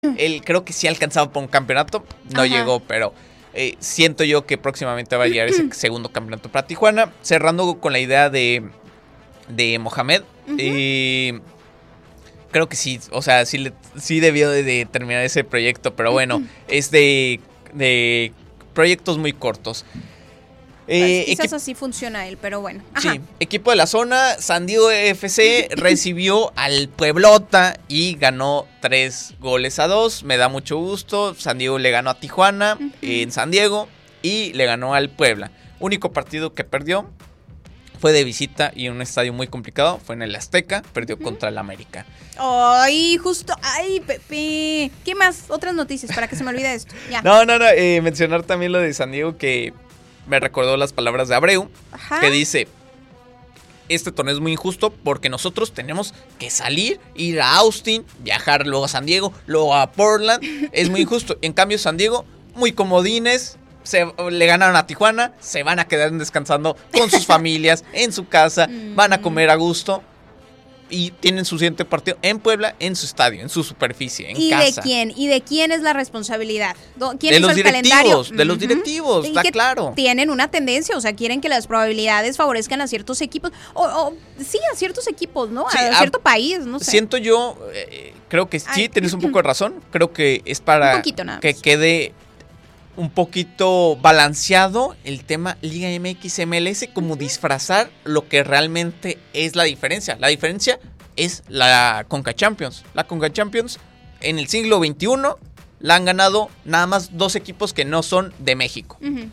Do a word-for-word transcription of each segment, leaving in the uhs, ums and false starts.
Él creo que sí alcanzaba por un campeonato, no Ajá. llegó, pero eh, siento yo que próximamente va a llegar ese segundo campeonato para Tijuana. Cerrando con la idea de, de Mohamed, uh-huh. eh, creo que sí, o sea, sí, le, sí debió de, de terminar ese proyecto, pero bueno, uh-huh. es de, de proyectos muy cortos. Eh, quizás equip- así funciona él, pero bueno. Ajá. Sí, equipo de la zona, San Diego F C recibió al Pueblota y ganó tres goles a dos. Me da mucho gusto. San Diego le ganó a Tijuana uh-huh. en San Diego y le ganó al Puebla. Único partido que perdió fue de visita y en un estadio muy complicado. Fue en el Azteca, perdió uh-huh. contra el América. Ay, justo, ay, Pepe. ¿Qué más? Otras noticias para que se me olvide esto. Ya. No, no, no, eh, mencionar también lo de San Diego que me recordó las palabras de Abreu, Ajá. que dice, este torneo es muy injusto porque nosotros tenemos que salir, ir a Austin, viajar luego a San Diego, luego a Portland, es muy injusto. En cambio San Diego, muy comodines, se, le ganaron a Tijuana, se van a quedar descansando con sus familias, en su casa, van a comer a gusto. Y tienen su siguiente partido en Puebla, en su estadio, en su superficie, en ¿Y casa. ¿Y de quién? ¿Y de quién es la responsabilidad? ¿Quién de hizo los el directivos, calendario? De los directivos, uh-huh. está claro. Tienen una tendencia, o sea, quieren que las probabilidades favorezcan a ciertos equipos, o, o sí, a ciertos equipos, ¿no? Sí, a, a cierto país, no sé. Siento yo, eh, creo que sí, Ay. tienes un poco de razón, creo que es para un poquito, nada más. que quede un poquito balanceado el tema Liga M X M L S, como uh-huh. disfrazar lo que realmente es la diferencia. La diferencia es la Conca Champions. La Conca Champions en el siglo veintiuno la han ganado nada más dos equipos que no son de México. Uh-huh.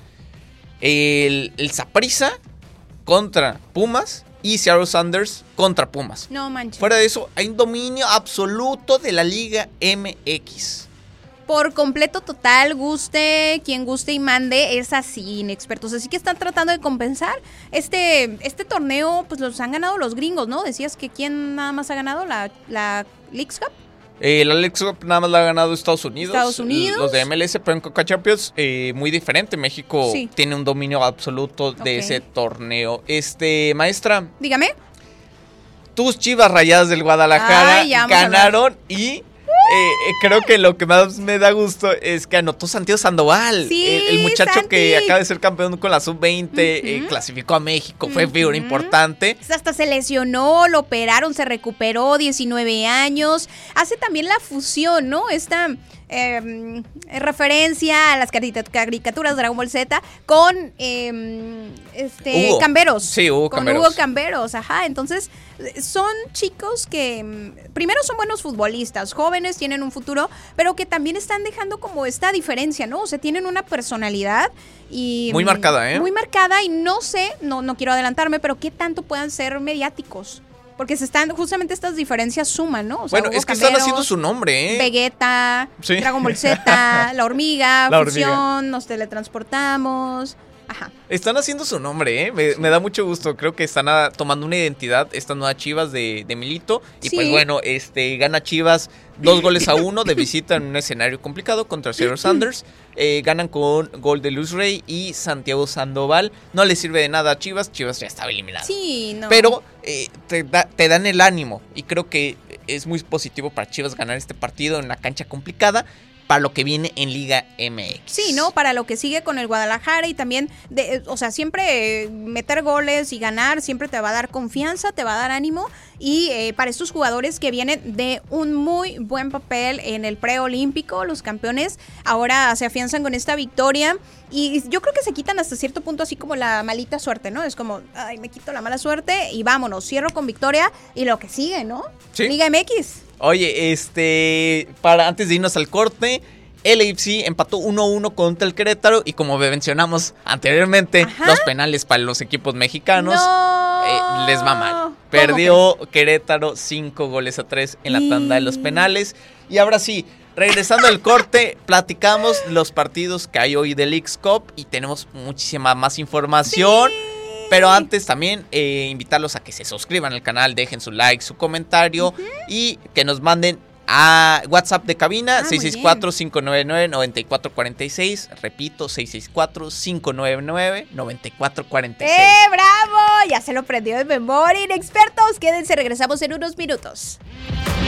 El, el Saprissa contra Pumas y Seattle Sounders contra Pumas. No manches. Fuera de eso, hay un dominio absoluto de la Liga M X. Por completo, total, guste, quien guste y mande, es así, inexpertos. Así que están tratando de compensar. Este este torneo, pues los han ganado los gringos, ¿no? Decías que ¿quién nada más ha ganado la, la Leagues Cup? Eh, la Leagues Cup nada más la ha ganado Estados Unidos. Estados Unidos. Los de M L S, pero en Conca Champions, eh, muy diferente. México sí. tiene un dominio absoluto de okay. ese torneo. Este, maestra. Dígame. Tus Chivas Rayadas del Guadalajara Ay, ganaron y... Eh, eh, creo que lo que más me da gusto es que anotó Santiago Sandoval, sí, el, el muchacho Santi. que acaba de ser campeón con la sub veinte, uh-huh. eh, clasificó a México, uh-huh. fue figura importante. Hasta se lesionó, lo operaron, se recuperó, diecinueve años. Hace también la fusión, ¿no? Esta eh, referencia a las caricaturas de Dragon Ball Z con eh, este Hugo. Camberos. Sí, Hugo con Camberos. Hugo Camberos, ajá. Entonces, son chicos que primero son buenos futbolistas, jóvenes, tienen un futuro, pero que también están dejando como esta diferencia, ¿no? O sea, tienen una personalidad y muy marcada, ¿eh? Muy marcada y no sé, no, no quiero adelantarme, pero qué tanto puedan ser mediáticos. Porque se están, justamente estas diferencias suman, ¿no? O sea, bueno, Hugo es que Camberos, están haciendo su nombre, ¿eh? Vegeta, sí. Dragon Ball Z, La Hormiga, La Fusión, hormiga. Nos teletransportamos. Ajá. Están haciendo su nombre, ¿eh? Me, me da mucho gusto. Creo que están a, tomando una identidad estas nuevas Chivas de, de Milito. Y sí. pues bueno, este gana Chivas dos goles a uno de visita en un escenario complicado contra Seattle Sounders. Eh, ganan con gol de Luis Rey y Santiago Sandoval. No le sirve de nada a Chivas. Chivas ya estaba eliminado. Sí, no. Pero eh, te, da, te dan el ánimo. Y creo que es muy positivo para Chivas ganar este partido en una cancha complicada, para lo que viene en Liga M X. Sí, ¿no? Para lo que sigue con el Guadalajara y también, de, o sea, siempre eh, meter goles y ganar siempre te va a dar confianza, te va a dar ánimo. Y eh, para estos jugadores que vienen de un muy buen papel en el preolímpico, los campeones ahora se afianzan con esta victoria. Y yo creo que se quitan hasta cierto punto así como la malita suerte, ¿no? Es como, ay, me quito la mala suerte y vámonos, cierro con victoria y lo que sigue, ¿no? Sí. Liga M X. Oye, este, para antes de irnos al corte, el A F C empató uno a uno contra el Querétaro y como mencionamos anteriormente, Ajá. los penales para los equipos mexicanos no. eh, les va mal. Perdió Querétaro cinco goles a tres en la tanda de los penales. Y ahora sí, regresando al corte, platicamos los partidos que hay hoy de Leagues Cup y tenemos muchísima más información. Sí. Pero antes también eh, invitarlos a que se suscriban al canal, dejen su like, su comentario uh-huh. y que nos manden a WhatsApp de cabina, ah, seis seis cuatro, cinco nueve nueve, nueve cuatro cuatro seis. Repito, seis seis cuatro, cinco nueve nueve, nueve cuatro cuatro seis. ¡Eh, bravo! Ya se lo prendió de memoria, inexpertos. Quédense, regresamos en unos minutos.